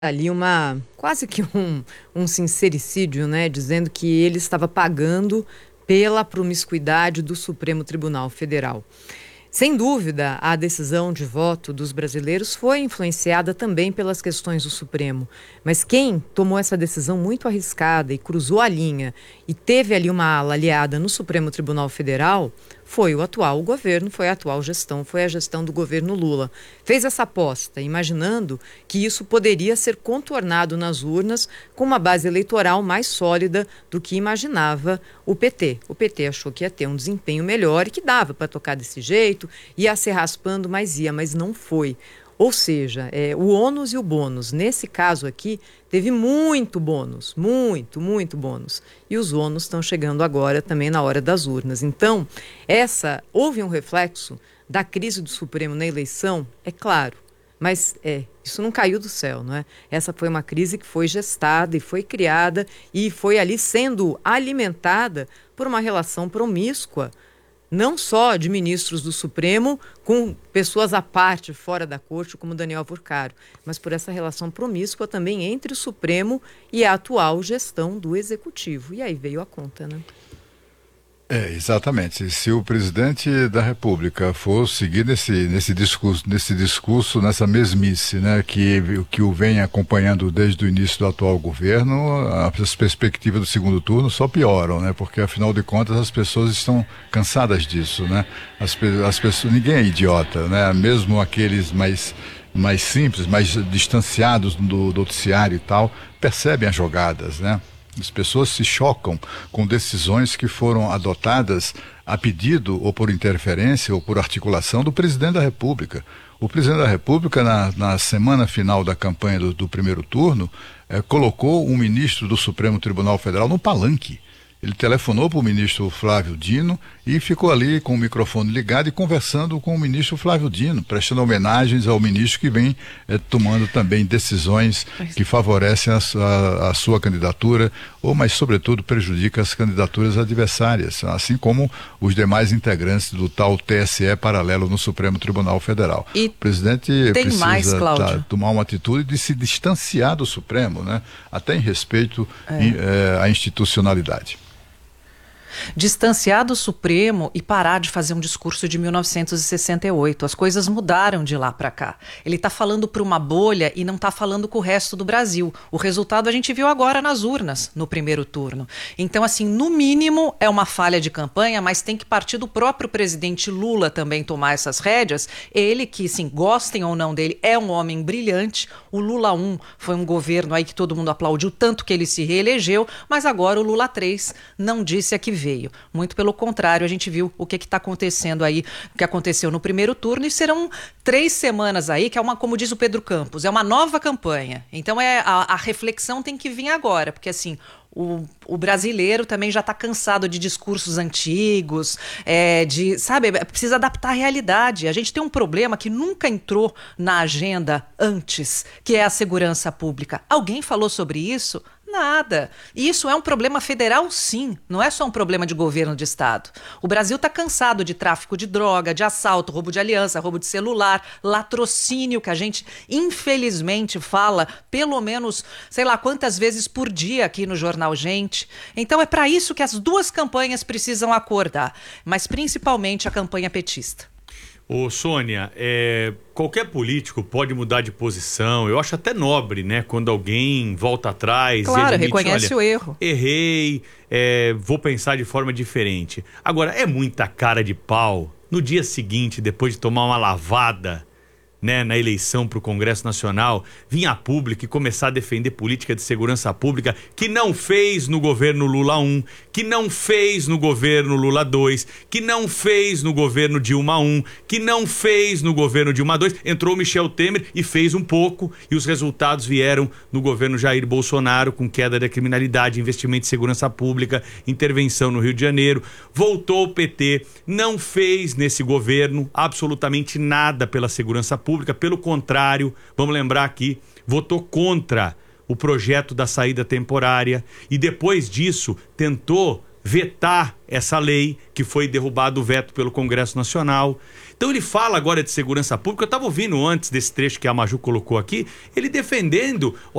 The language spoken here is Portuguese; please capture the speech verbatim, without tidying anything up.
ali uma, quase que um, um sincericídio, né, dizendo que ele estava pagando pela promiscuidade do Supremo Tribunal Federal. Sem dúvida, a decisão de voto dos brasileiros foi influenciada também pelas questões do Supremo. Mas quem tomou essa decisão muito arriscada e cruzou a linha e teve ali uma ala aliada no Supremo Tribunal Federal foi o atual governo, foi a atual gestão, foi a gestão do governo Lula. Fez essa aposta, imaginando que isso poderia ser contornado nas urnas com uma base eleitoral mais sólida do que imaginava o P T. O P T achou que ia ter um desempenho melhor e que dava para tocar desse jeito, ia se raspando, mas ia, mas não foi. Ou seja, é, o ônus e o bônus. Nesse caso aqui, teve muito bônus, muito, muito bônus. E os ônus estão chegando agora também na hora das urnas. Então, essa, houve um reflexo da crise do Supremo na eleição, é claro. Mas é, isso não caiu do céu, não é? Essa foi uma crise que foi gestada e foi criada e foi ali sendo alimentada por uma relação promíscua, não só de ministros do Supremo com pessoas à parte, fora da corte, como Daniel Furcaro, mas por essa relação promíscua também entre o Supremo e a atual gestão do Executivo. E aí veio a conta, né? É, exatamente. Se o presidente da República for seguir nesse, nesse discurso, nesse discurso, nessa mesmice, né, que, que o vem acompanhando desde o início do atual governo, as perspectivas do segundo turno só pioram, né, porque afinal de contas as pessoas estão cansadas disso, né, as, as pessoas, ninguém é idiota, né, mesmo aqueles mais, mais simples, mais distanciados do noticiário e tal, percebem as jogadas, né. As pessoas se chocam com decisões que foram adotadas a pedido ou por interferência ou por articulação do presidente da República. O presidente da República, na, na semana final da campanha do, do primeiro turno, eh, colocou um ministro do Supremo Tribunal Federal no palanque. Ele telefonou para o ministro Flávio Dino e ficou ali com o microfone ligado e conversando com o ministro Flávio Dino, prestando homenagens ao ministro que vem eh, tomando também decisões que favorecem a, a, a sua candidatura, ou, mas sobretudo prejudica as candidaturas adversárias, assim como os demais integrantes do tal T S E paralelo no Supremo Tribunal Federal. E o presidente tem precisa mais, tá, tomar uma atitude de se distanciar do Supremo, né? Até em respeito É. em, eh, à institucionalidade. Distanciar do Supremo e parar de fazer um discurso de mil novecentos e sessenta e oito. As coisas mudaram de lá para cá. Ele está falando para uma bolha e não está falando com o resto do Brasil. O resultado a gente viu agora nas urnas, no primeiro turno. Então, assim, no mínimo é uma falha de campanha, mas tem que partir do próprio presidente Lula também tomar essas rédeas. Ele que, sim, gostem ou não dele, é um homem brilhante. O Lula um foi um governo aí que todo mundo aplaudiu, tanto que ele se reelegeu, mas agora o Lula três não disse a que veio. Muito pelo contrário, a gente viu o que está acontecendo aí, o que aconteceu no primeiro turno, e serão três semanas aí, que é uma, como diz o Pedro Campos, é uma nova campanha. Então é, a, a reflexão tem que vir agora, porque assim, O, o brasileiro também já está cansado de discursos antigos, é, de, sabe, precisa adaptar à realidade. A gente tem um problema que nunca entrou na agenda antes, que é a segurança pública. Alguém falou sobre isso? Nada. E isso é um problema federal, sim. Não é só um problema de governo de estado. O Brasil está cansado de tráfico de droga, de assalto, roubo de aliança, roubo de celular, latrocínio, que a gente, infelizmente, fala pelo menos, sei lá, quantas vezes por dia aqui no Jornal Gente. Então é para isso que as duas campanhas precisam acordar, mas principalmente a campanha petista. Ô Sônia, é, qualquer político pode mudar de posição. Eu acho até nobre, né? Quando alguém volta atrás claro, e admite, reconhece olha, o erro. Errei, é, vou pensar de forma diferente. Agora, é muita cara de pau no dia seguinte, depois de tomar uma lavada, né, na eleição para o Congresso Nacional, vir a público e começar a defender política de segurança pública que não fez no governo Lula um, que não fez no governo Lula dois, que não fez no governo Dilma um, que não fez no governo Dilma dois. Entrou Michel Temer e fez um pouco, e os resultados vieram no governo Jair Bolsonaro, com queda da criminalidade, investimento em segurança pública, intervenção no Rio de Janeiro. Voltou o P T, não fez nesse governo absolutamente nada pela segurança pública. Pública, pelo contrário, vamos lembrar aqui, votou contra o projeto da saída temporária e depois disso tentou vetar essa lei, que foi derrubado o veto pelo Congresso Nacional. Então ele fala agora de segurança pública. Eu estava ouvindo antes desse trecho que a Maju colocou aqui, ele defendendo...